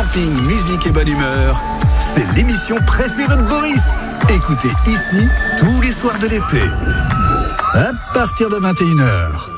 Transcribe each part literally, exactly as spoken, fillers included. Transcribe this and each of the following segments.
camping, musique et bonne humeur, c'est l'émission préférée de Boris. Écoutez ici tous les soirs de l'été, à partir de vingt et une heures.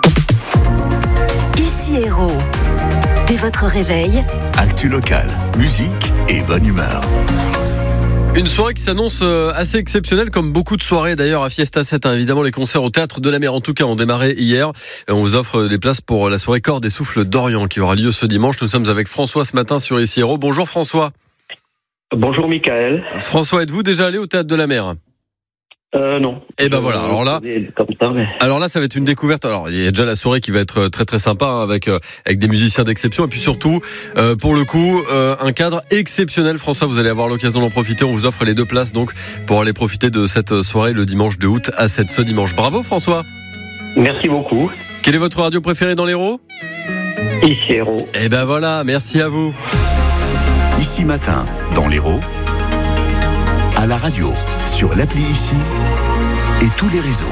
Ici Héros. Dès votre réveil, actu local, musique et bonne humeur. Une soirée qui s'annonce assez exceptionnelle, comme beaucoup de soirées d'ailleurs à Fiesta sept. Hein. Évidemment, les concerts au Théâtre de la Mer, en tout cas, ont démarré hier. On vous offre des places pour la soirée Cordes et Souffles d'Orient qui aura lieu ce dimanche. Nous sommes avec François ce matin sur Ici Héros. Bonjour François. Bonjour Michael. François, êtes-vous déjà allé au Théâtre de la Mer ? Euh, non. Et ben voilà. Alors là, alors là, ça va être une découverte. Alors, il y a déjà la soirée qui va être très très sympa hein, avec euh, avec des musiciens d'exception et puis surtout, euh, pour le coup, euh, un cadre exceptionnel. François, vous allez avoir l'occasion d'en profiter. On vous offre les deux places donc pour aller profiter de cette soirée le dimanche deux août à sept ce dimanche. Bravo François. Merci beaucoup. Quelle est votre radio préférée dans l'Hérault ? Ici Héros. Et ben voilà. Merci à vous. Ici matin dans l'Hérault, à la radio, sur l'appli Ici et tous les réseaux.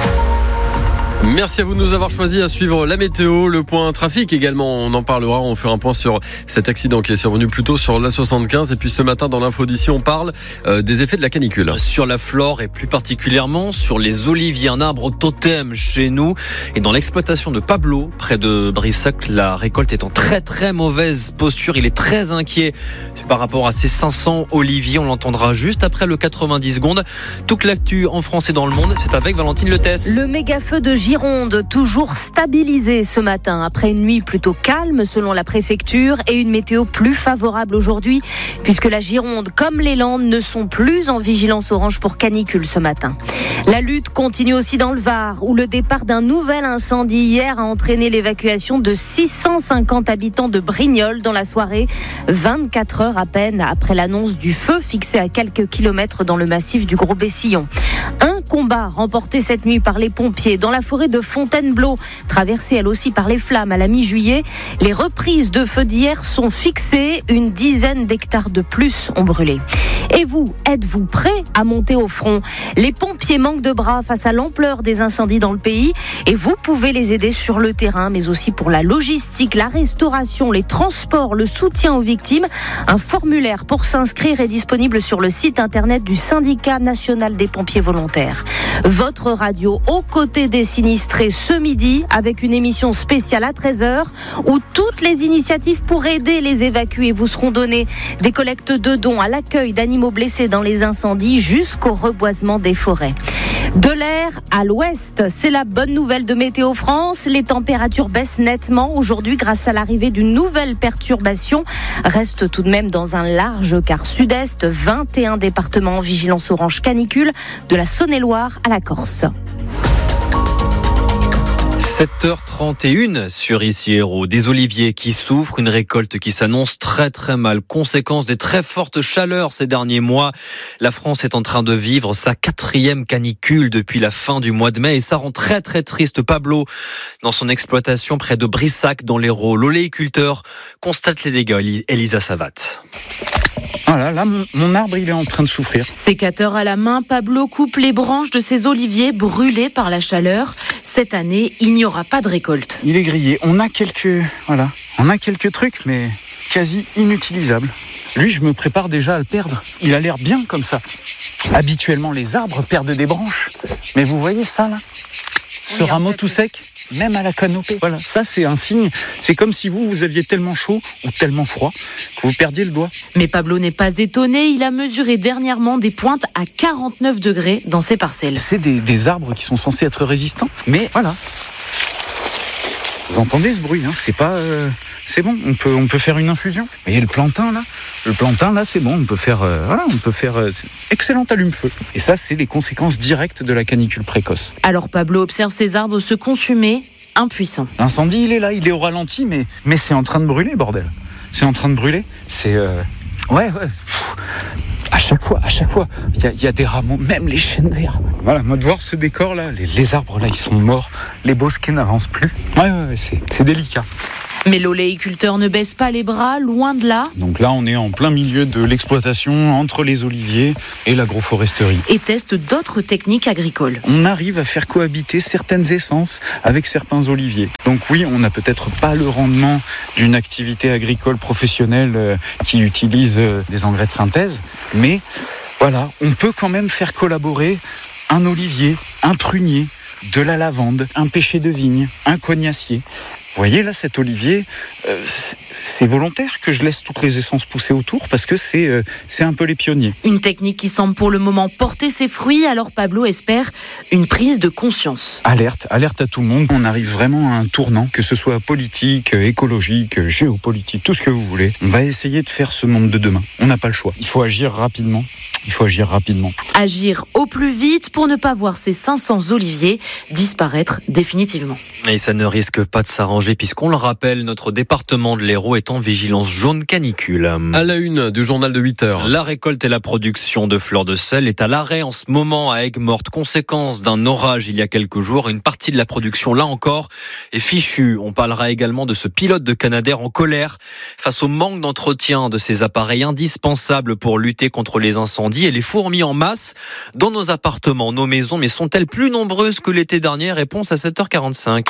Merci à vous de nous avoir choisi à suivre la météo, le point trafic également, on en parlera, on fera un point sur cet accident qui est survenu plus tôt sur l'A soixante-quinze et puis ce matin dans l'info d'ici on parle euh, des effets de la canicule. Sur la flore et plus particulièrement sur les oliviers, un arbre totem chez nous et dans l'exploitation de Pablo près de Brissac, la récolte est en très très mauvaise posture, il est très inquiet par rapport à ces cinq cents oliviers, on l'entendra juste après le quatre-vingt-dix secondes. Toute l'actu en France et dans le monde, c'est avec Valentine Letesse. Le méga feu de Gironde, toujours stabilisé ce matin, après une nuit plutôt calme selon la préfecture et une météo plus favorable aujourd'hui, puisque la Gironde comme les Landes ne sont plus en vigilance orange pour canicule ce matin. La lutte continue aussi dans le Var, où le départ d'un nouvel incendie hier a entraîné l'évacuation de six cent cinquante habitants de Brignoles dans la soirée, vingt-quatre heures à peine après l'annonce du feu fixé à quelques kilomètres dans le massif du Gros Bessillon. Un combat remporté cette nuit par les pompiers dans la forêt de Fontainebleau, traversée elle aussi par les flammes à la mi-juillet. Les reprises de feux d'hier sont fixées, une dizaine d'hectares de plus ont brûlé. Et vous, êtes-vous prêts à monter au front ? Les pompiers manquent de bras face à l'ampleur des incendies dans le pays et vous pouvez les aider sur le terrain, mais aussi pour la logistique, la restauration, les transports, le soutien aux victimes. Un formulaire pour s'inscrire est disponible sur le site internet du Syndicat national des pompiers volontaires. Votre radio aux côtés des sinistrés ce midi avec une émission spéciale à treize heures où toutes les initiatives pour aider les évacués vous seront données. Des collectes de dons à l'accueil d'animaux blessés dans les incendies jusqu'au reboisement des forêts. De l'air à l'ouest, c'est la bonne nouvelle de Météo France. Les températures baissent nettement aujourd'hui grâce à l'arrivée d'une nouvelle perturbation. Reste tout de même dans un large quart sud-est, vingt et un départements en vigilance orange canicule, de la Saône-et-Loire à la Corse. sept heures trente et une sur Ici Héros. Des oliviers qui souffrent, une récolte qui s'annonce très très mal. Conséquence des très fortes chaleurs ces derniers mois. La France est en train de vivre sa quatrième canicule depuis la fin du mois de mai et ça rend très très triste Pablo dans son exploitation près de Brissac dans l'Hérault. L'oléiculteur constate les dégâts. Elisa Savat. Voilà, là, mon, mon arbre, il est en train de souffrir. Sécateur à la main, Pablo coupe les branches de ses oliviers brûlés par la chaleur. Cette année, il n'y aura pas de récolte. Il est grillé. On a quelques, voilà, on a quelques trucs, mais quasi inutilisables. Lui, je me prépare déjà à le perdre. Il a l'air bien comme ça. Habituellement, les arbres perdent des branches. Mais vous voyez ça, là ? Ce rameau tout sec, même à la canopée. Voilà, ça c'est un signe. C'est comme si vous, vous aviez tellement chaud ou tellement froid que vous perdiez le doigt. Mais Pablo n'est pas étonné. Il a mesuré dernièrement des pointes à quarante-neuf degrés dans ses parcelles. C'est des, des arbres qui sont censés être résistants. Mais voilà. Vous entendez ce bruit, hein ? C'est pas... Euh, c'est bon, on peut, on peut faire une infusion. Vous voyez le plantain, là ? Le plantain, là, c'est bon, on peut faire... Euh, voilà, on peut faire... Euh, excellent allume-feu. Et ça, c'est les conséquences directes de la canicule précoce. Alors Pablo observe ses arbres se consumer, impuissant. L'incendie, il est là, il est au ralenti, mais, mais c'est en train de brûler, bordel. C'est en train de brûler. C'est... Euh... Ouais, ouais. À chaque fois, à chaque fois, il y, y a des rameaux, même les chênes verts. Voilà, moi de voir ce décor là, les, les arbres là, ils sont morts, les bosquets n'avancent plus. Ouais, ouais, ouais c'est, c'est délicat. Mais l'oléiculteur ne baisse pas les bras, loin de là. Donc là, on est en plein milieu de l'exploitation entre les oliviers et l'agroforesterie. Et teste d'autres techniques agricoles. On arrive à faire cohabiter certaines essences avec certains oliviers. Donc oui, on n'a peut-être pas le rendement d'une activité agricole professionnelle euh, qui utilise euh, des engrais de synthèse, mais voilà, on peut quand même faire collaborer un olivier, un prunier, de la lavande, un pêcher de vigne, un cognacier. Vous voyez là, cet olivier, euh, c'est volontaire que je laisse toutes les essences pousser autour parce que c'est, euh, c'est un peu les pionniers. Une technique qui semble pour le moment porter ses fruits, alors Pablo espère une prise de conscience. Alerte, alerte à tout le monde. On arrive vraiment à un tournant, que ce soit politique, écologique, géopolitique, tout ce que vous voulez. On va essayer de faire ce monde de demain. On n'a pas le choix. Il faut agir rapidement. Il faut agir rapidement. Agir au plus vite pour ne pas voir ces cinq cents oliviers disparaître définitivement. Et ça ne risque pas de s'arranger puisqu'on le rappelle, notre département de l'Hérault est en vigilance jaune canicule. À la une du journal de huit heures. La récolte et la production de fleurs de sel est à l'arrêt en ce moment à Aigues-Mortes. Conséquence d'un orage il y a quelques jours. Une partie de la production, là encore, est fichue. On parlera également de ce pilote de Canadair en colère face au manque d'entretien de ces appareils indispensables pour lutter contre les incendies et les fourmis en masse dans nos appartements, nos maisons. Mais sont-elles plus nombreuses que l'été dernier? Réponse à sept heures quarante-cinq.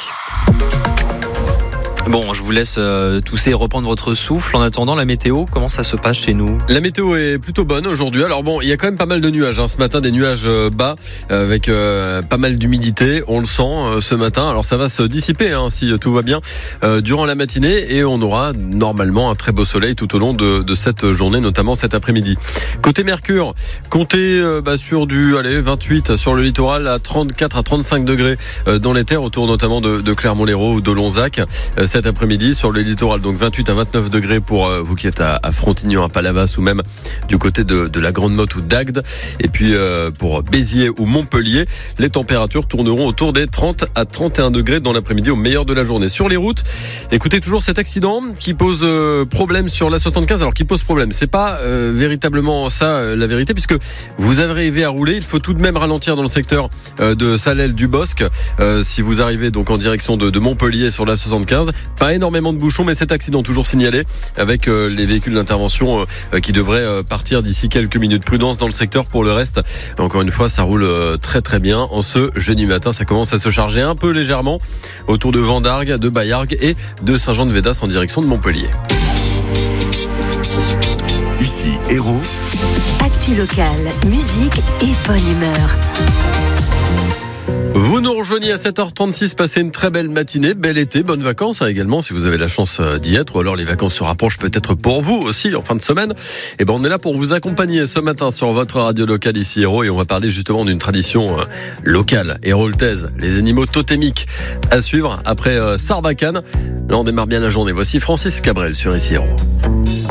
Bon, je vous laisse euh, tousser et reprendre votre souffle. En attendant, la météo, comment ça se passe chez nous? La météo est plutôt bonne aujourd'hui. Alors bon, il y a quand même pas mal de nuages hein. Ce matin, des nuages euh, bas euh, avec euh, pas mal d'humidité. On le sent euh, ce matin. Alors ça va se dissiper hein, si tout va bien euh, durant la matinée et on aura normalement un très beau soleil tout au long de, de cette journée, notamment cet après-midi. Côté Mercure, comptez euh, bah, sur du allez, vingt-huit sur le littoral à trente-quatre à trente-cinq degrés euh, dans les terres autour notamment de, de Clermont-Lérault ou de Lonzac. Euh, cet après-midi sur le littoral, donc vingt-huit à vingt-neuf degrés pour euh, vous qui êtes à, à Frontignan, à Palavas ou même du côté de, de la Grande Motte ou d'Agde. Et puis euh, pour Béziers ou Montpellier, les températures tourneront autour des trente à trente et un degrés dans l'après-midi au meilleur de la journée. Sur les routes, écoutez toujours cet accident qui pose euh, problème sur la soixante-quinze. Alors qui pose problème, c'est pas euh, véritablement ça euh, la vérité, puisque vous arrivez à rouler, il faut tout de même ralentir dans le secteur euh, de Salelles du Bosc euh, si vous arrivez donc en direction de, de Montpellier sur la soixante-quinze. Pas énormément de bouchons, mais cet accident toujours signalé avec euh, les véhicules d'intervention euh, qui devraient euh, partir d'ici quelques minutes. Prudence dans le secteur pour le reste. Encore une fois, ça roule euh, très très bien en ce jeudi matin. Ça commence à se charger un peu légèrement autour de Vendargues, de Baillargues et de Saint-Jean-de-Védas en direction de Montpellier. Ici, Hérault. Actu locale, musique et bonne humeur. Vous nous rejoignez à sept heures trente-six, passez une très belle matinée, bel été, bonnes vacances hein, également si vous avez la chance d'y être, ou alors les vacances se rapprochent peut-être pour vous aussi en fin de semaine. Et ben on est là pour vous accompagner ce matin sur votre radio locale ici Hérault et on va parler justement d'une tradition euh, locale héraultaise, les animaux totémiques à suivre après euh, Sarbacane. Là on démarre bien la journée. Voici Francis Cabrel sur ici Hérault.